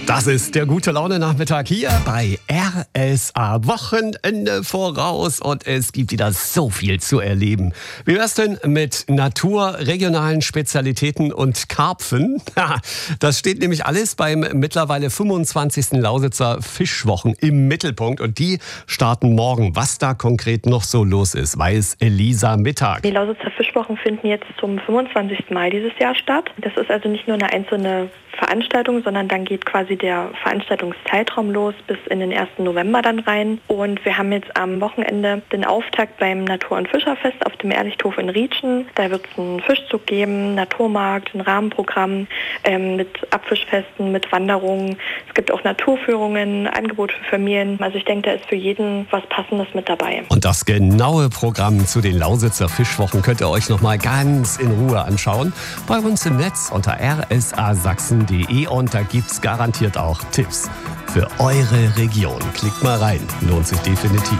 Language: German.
Das ist der Gute-Laune-Nachmittag hier bei RSA. Wochenende voraus und es gibt wieder so viel zu erleben. Wie wär's denn mit Natur, regionalen Spezialitäten und Karpfen? Das steht nämlich alles beim mittlerweile 25. Lausitzer Fischwochen im Mittelpunkt und die starten morgen. Was da konkret noch so los ist, weiß Elisa Mittag. Die Lausitzer Fischwochen finden jetzt zum 25. Mal dieses Jahr statt. Das ist also nicht nur eine einzelne Veranstaltung, sondern dann geht quasi der Veranstaltungszeitraum los bis in den 1. November dann rein. Und wir haben jetzt am Wochenende den Auftakt beim Natur- und Fischerfest auf dem Ehrlichhof in Rietschen. Da wird es einen Fischzug geben, Naturmarkt, ein Rahmenprogramm mit Abfischfesten, mit Wanderungen. Es gibt auch Naturführungen, Angebote für Familien. Also ich denke, da ist für jeden was Passendes mit dabei. Und das genaue Programm zu den Lausitzer Fischwochen könnt ihr euch nochmal ganz in Ruhe anschauen. Bei uns im Netz unter rsasachsen.de und da gibt's garantiert auch Tipps für eure Region. Klickt mal rein, lohnt sich definitiv.